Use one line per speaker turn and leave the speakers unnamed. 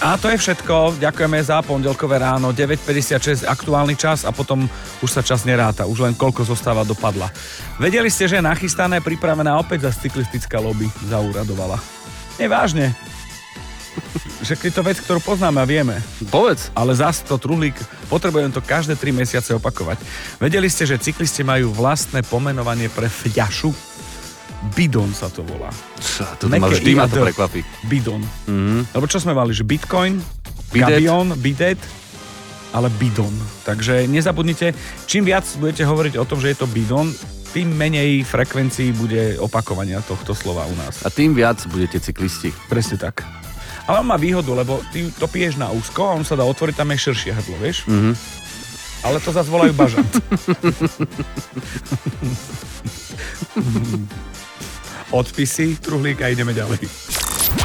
A to je všetko. Ďakujeme za pondelkové ráno. 9.56 aktuálny čas a potom už sa čas neráta. Už len koľko zostáva do padla. Vedeli ste, že je nachystané, pripravená opäť za cyklistická lobby zauradovala. Nevážne. Že je to vec, ktorú poznáme a vieme.
Povedz.
Ale zás to truhlík, potrebujem to každé 3 mesiace opakovať. Vedeli ste, že cyklisti majú vlastné pomenovanie pre fľašu? Bidon sa to volá.
To ma vždy ma to prekvapí.
Bidon. Lebo čo sme mali, že Bitcoin,
Bidet.
Gabion, Bidet, ale bidon. Takže nezabudnite, čím viac budete hovoriť o tom, že je to bidon, tým menej frekvencií bude opakovania tohto slova u nás.
A tým viac budete cyklisti.
Presne tak. Ale on má výhodu, lebo ty to piješ na úzko a on sa dá otvoriť, tam je širšie hrdlo, vieš? Ale to zase volajú bažant. Odpisy, truhlík a ideme ďalej.